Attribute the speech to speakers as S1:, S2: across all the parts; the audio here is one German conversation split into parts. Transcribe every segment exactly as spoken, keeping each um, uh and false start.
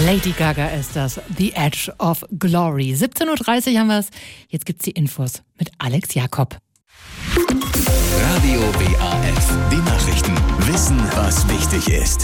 S1: Lady Gaga ist das, The Edge of Glory. siebzehn Uhr dreißig haben wir es. Jetzt gibt's die Infos mit Alex Jakob.
S2: Radio W A F, die Nachrichten. Wissen, was wichtig ist.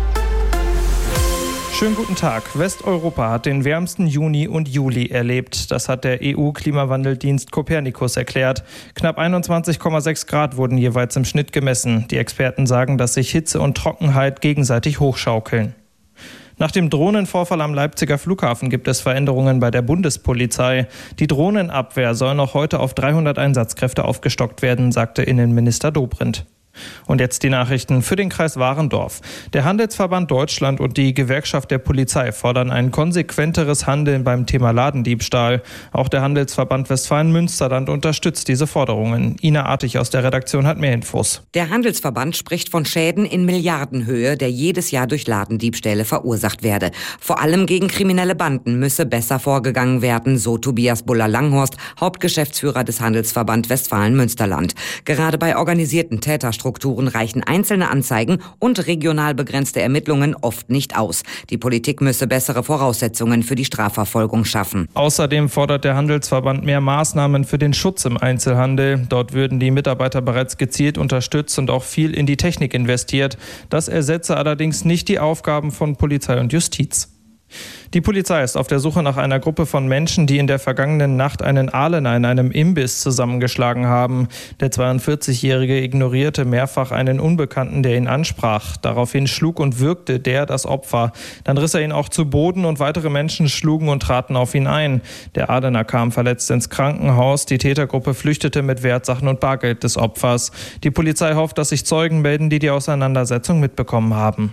S3: Schönen guten Tag. Westeuropa hat den wärmsten Juni und Juli erlebt. Das hat der E U-Klimawandeldienst Copernicus erklärt. Knapp einundzwanzig Komma sechs Grad wurden jeweils im Schnitt gemessen. Die Experten sagen, dass sich Hitze und Trockenheit gegenseitig hochschaukeln. Nach dem Drohnenvorfall am Leipziger Flughafen gibt es Veränderungen bei der Bundespolizei. Die Drohnenabwehr soll noch heute auf dreihundert Einsatzkräfte aufgestockt werden, sagte Innenminister Dobrindt. Und jetzt die Nachrichten für den Kreis Warendorf. Der Handelsverband Deutschland und die Gewerkschaft der Polizei fordern ein konsequenteres Handeln beim Thema Ladendiebstahl. Auch der Handelsverband Westfalen-Münsterland unterstützt diese Forderungen. Ina Artig aus der Redaktion hat mehr Infos.
S4: Der Handelsverband spricht von Schäden in Milliardenhöhe, der jedes Jahr durch Ladendiebstähle verursacht werde. Vor allem gegen kriminelle Banden müsse besser vorgegangen werden, so Tobias Buller-Langhorst, Hauptgeschäftsführer des Handelsverband Westfalen-Münsterland. Gerade bei organisierten Täterstrukturen Strukturen reichen einzelne Anzeigen und regional begrenzte Ermittlungen oft nicht aus. Die Politik müsse bessere Voraussetzungen für die Strafverfolgung schaffen.
S3: Außerdem fordert der Handelsverband mehr Maßnahmen für den Schutz im Einzelhandel. Dort würden die Mitarbeiter bereits gezielt unterstützt und auch viel in die Technik investiert. Das ersetze allerdings nicht die Aufgaben von Polizei und Justiz. Die Polizei ist auf der Suche nach einer Gruppe von Menschen, die in der vergangenen Nacht einen Ahlener in einem Imbiss zusammengeschlagen haben. Der zweiundvierzigjährige ignorierte mehrfach einen Unbekannten, der ihn ansprach. Daraufhin schlug und würgte der das Opfer. Dann riss er ihn auch zu Boden und weitere Menschen schlugen und traten auf ihn ein. Der Ahlener kam verletzt ins Krankenhaus. Die Tätergruppe flüchtete mit Wertsachen und Bargeld des Opfers. Die Polizei hofft, dass sich Zeugen melden, die die Auseinandersetzung mitbekommen haben.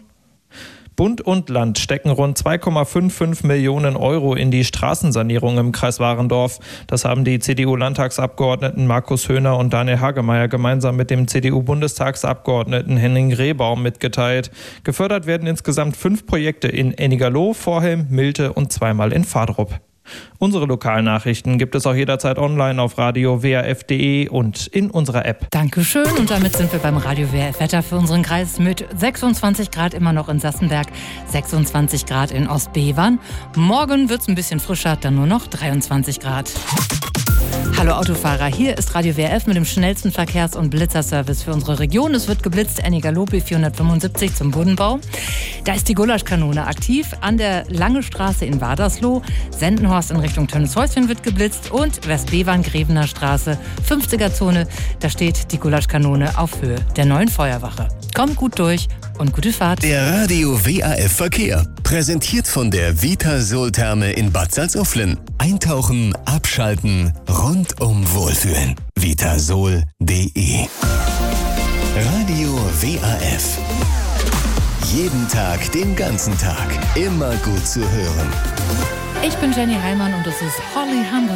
S3: Bund und Land stecken rund zwei Komma fünfundfünfzig Millionen Euro in die Straßensanierung im Kreis Warendorf. Das haben die C D U-Landtagsabgeordneten Markus Höhner und Daniel Hagemeyer gemeinsam mit dem C D U-Bundestagsabgeordneten Henning Rehbaum mitgeteilt. Gefördert werden insgesamt fünf Projekte in Ennigerloh, Vorhelm, Milte und zweimal in Vardrup. Unsere Lokalnachrichten gibt es auch jederzeit online auf radio w a f punkt d e und in unserer App.
S1: Dankeschön. Und damit sind wir beim Radio W A F-Wetter für unseren Kreis mit sechsundzwanzig Grad immer noch in Sassenberg, sechsundzwanzig Grad in Ostbevern. Morgen wird es ein bisschen frischer, dann nur noch dreiundzwanzig Grad. Hallo Autofahrer, hier ist Radio W A F mit dem schnellsten Verkehrs- und Blitzerservice für unsere Region. Es wird geblitzt, Ennigerloh B vierhundertfünfundsiebzig zum Bodenbau. Da ist die Gulaschkanone aktiv. An der Lange Straße in Wadersloh, Sendenhorst in Richtung Tönnieshäuschen wird geblitzt und Westbevern-Grevener Straße, fünfziger-Zone, da steht die Gulaschkanone auf Höhe der neuen Feuerwache. Kommt gut durch und gute Fahrt.
S2: Der Radio W A F Verkehr, präsentiert von der Vitasol-Therme in Bad Salzuflen. Eintauchen, abschalten, rundum wohlfühlen. vitasol punkt d e. Radio W A F. Jeden Tag, den ganzen Tag. Immer gut zu hören.
S1: Ich bin Jenny Heimann und das ist Holly Humble.